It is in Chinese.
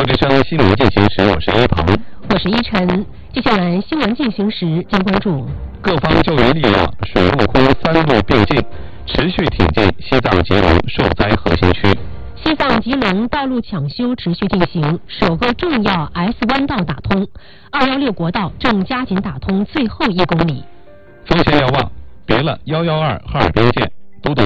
国之声新闻进行时，我是一鹏， 我是依晨。接下来新闻进行时将关注各方救援力量，水陆空三路并进，持续挺进西藏吉隆受灾核心区。 西藏吉隆道路抢修持续进行，首个重要 S 弯道打通，216国道正加紧打通最后1公里。 风险要望，别了112哈尔滨见。